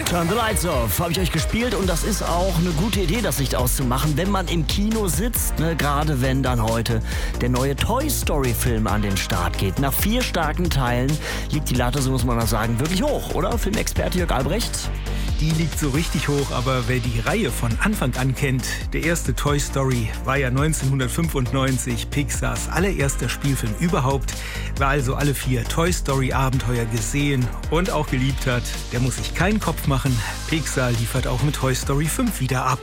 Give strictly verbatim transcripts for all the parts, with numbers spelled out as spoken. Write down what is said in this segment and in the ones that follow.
Turn the Lights Off habe ich euch gespielt und das ist auch eine gute Idee, das Licht auszumachen, wenn man im Kino sitzt, ne? Gerade wenn dann heute der neue Toy Story Film an den Start geht. Nach vier starken Teilen liegt die Latte, so muss man das sagen, wirklich hoch, oder? Filmexperte Jörg Albrecht? Die liegt so richtig hoch, aber wer die Reihe von Anfang an kennt, der erste Toy Story war ja neunzehnhundertfünfundneunzig Pixars allererster Spielfilm überhaupt. Wer also alle vier Toy Story Abenteuer gesehen und auch geliebt hat, der muss sich keinen Kopf machen. Pixar liefert auch mit Toy Story fünf wieder ab.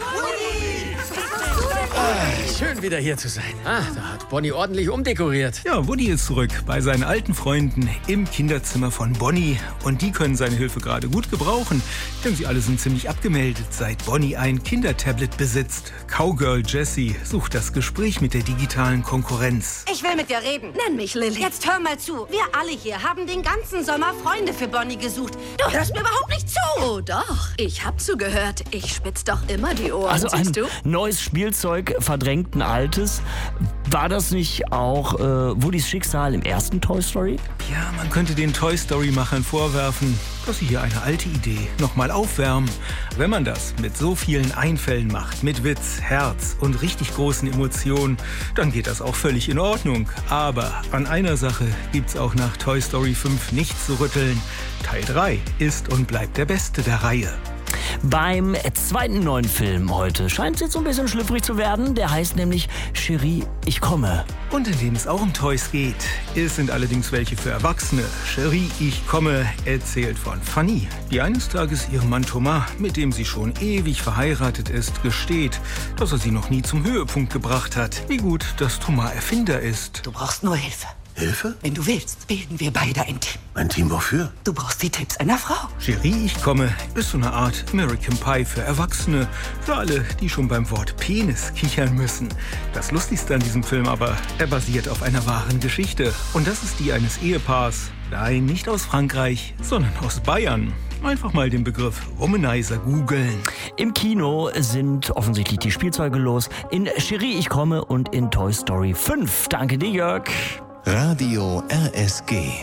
Schön, wieder hier zu sein. Ah, da hat Bonnie ordentlich umdekoriert. Ja, Woody ist zurück bei seinen alten Freunden im Kinderzimmer von Bonnie. Und die können seine Hilfe gerade gut gebrauchen, denn sie alle sind ziemlich abgemeldet, seit Bonnie ein Kindertablet besitzt. Cowgirl Jessie sucht das Gespräch mit der digitalen Konkurrenz. Ich will mit dir reden. Nenn mich Lilly. Jetzt hör mal zu. Wir alle hier haben den ganzen Sommer Freunde für Bonnie gesucht. Du hörst mir überhaupt nicht zu. Oh doch, ich hab zugehört. Ich spitz doch immer die Ohren, Also ein siehst du? neues Spielzeug verdrängt ein altes. War das nicht auch äh, Woodys Schicksal im ersten Toy Story? Ja, man könnte den Toy Story-Machern vorwerfen, dass sie hier eine alte Idee nochmal aufwärmen. Wenn man das mit so vielen Einfällen macht, mit Witz, Herz und richtig großen Emotionen, dann geht das auch völlig in Ordnung. Aber an einer Sache gibt's auch nach Toy Story fünf nichts zu rütteln. Teil drei ist und bleibt der beste der Reihe. Beim zweiten neuen Film heute scheint es jetzt so ein bisschen schlüpfrig zu werden. Der heißt nämlich Cherie, ich komme. Und in dem es auch um Toys geht. Es sind allerdings welche für Erwachsene. Cherie, ich komme erzählt von Fanny, die eines Tages ihrem Mann Thomas, mit dem sie schon ewig verheiratet ist, gesteht, dass er sie noch nie zum Höhepunkt gebracht hat. Wie gut, dass Thomas Erfinder ist. Du brauchst nur Hilfe. Hilfe? Wenn du willst, bilden wir beide ein Team. Ein Team wofür? Du brauchst die Tipps einer Frau. Cherie, ich komme ist so eine Art American Pie für Erwachsene. Für alle, die schon beim Wort Penis kichern müssen. Das Lustigste an diesem Film aber, er basiert auf einer wahren Geschichte. Und das ist die eines Ehepaars. Nein, nicht aus Frankreich, sondern aus Bayern. Einfach mal den Begriff Womanizer googeln. Im Kino sind offensichtlich die Spielzeuge los. In Cherie, ich komme und in Toy Story fünf. Danke dir, Jörg. Radio R S G.